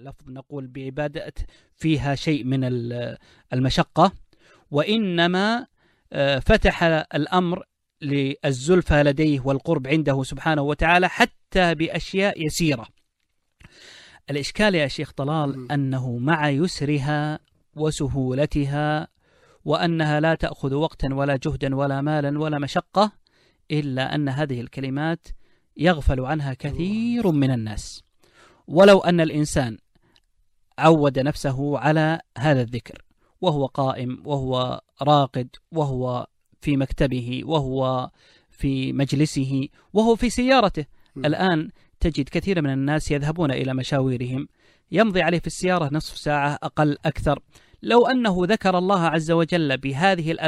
لفظ نقول بعبادة فيها شيء من المشقة، وإنما فتح الأمر للزلفى لديه والقرب عنده سبحانه وتعالى حتى بأشياء يسيرة. الإشكال يا شيخ طلال أنه مع يسرها وسهولتها وأنها لا تأخذ وقتا ولا جهدا ولا مالا ولا مشقة، إلا أن هذه الكلمات يغفل عنها كثير من الناس. ولو أن الإنسان عود نفسه على هذا الذكر وهو قائم وهو راقد وهو في مكتبه وهو في مجلسه وهو في سيارته. الآن تجد كثير من الناس يذهبون إلى مشاويرهم يمضي عليه في السيارة نصف ساعة أقل أكثر. لو أنه ذكر الله عز وجل بهذه